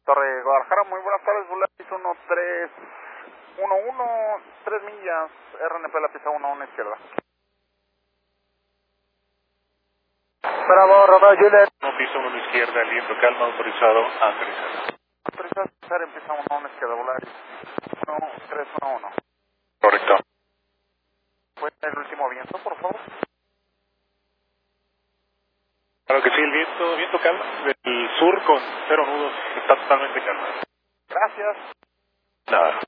Torre Guadalajara, muy buenas tardes, Volaris 1311, 3 millas, RNP la pista 1 izquierda. Bravo, Romeo Juliet. No, pista 1 izquierda, el viento calma, autorizado a aterrizar. Autorizado a aterrizar en pista 1 izquierda, Volaris 1311. Correcto. ¿Puede tener el último viento, por favor? Claro que sí, el viento calma, del sur con 0 nudos, está totalmente calmado. Gracias. Nada.